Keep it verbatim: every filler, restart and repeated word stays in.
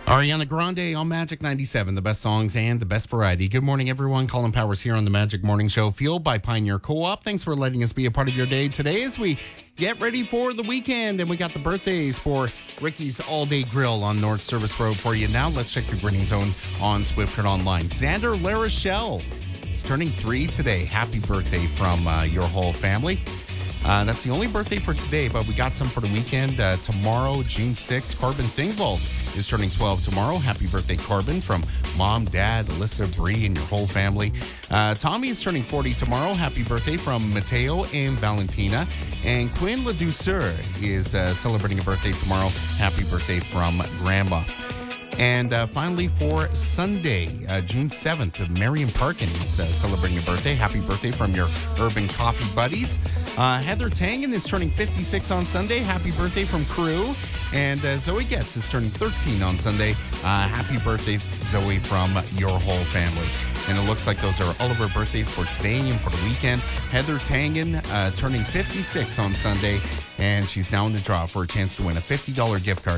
Ariana Grande on Magic ninety-seven, the best songs and the best variety. Good morning, everyone. Colin Powers here on the Magic Morning Show, fueled by Pioneer Co-op. Thanks for letting us be a part of your day today as we get ready for the weekend. And we got the birthdays for Ricky's All Day Grill on North Service Road for you. Now let's check your grinning zone on Swiftcard Online. Xander LaRochelle is turning three today. Happy birthday from uh, your whole family. Uh, that's the only birthday for today, but we got some for the weekend. Uh, tomorrow, June sixth, Corbin Thingvold is turning twelve tomorrow. Happy birthday, Corbin, from Mom, Dad, Alyssa, Bree, and your whole family. Uh, Tommy is turning forty tomorrow. Happy birthday from Mateo and Valentina. And Quinn LaDouceur is uh, celebrating a birthday tomorrow. Happy birthday from Grandma. And uh, finally, for Sunday, uh, June seventh, Marion Parkin is uh, celebrating a birthday. Happy birthday from your Urban Coffee buddies. Uh, Heather Tangen is turning fifty-six on Sunday. Happy birthday from Crew. And uh, Zoe Getz is turning thirteen on Sunday. Uh, happy birthday, Zoe, from your whole family. And it looks like those are all of our birthdays for today and for the weekend. Heather Tangen uh, turning fifty-six on Sunday. And she's now in the draw for a chance to win a fifty dollars gift card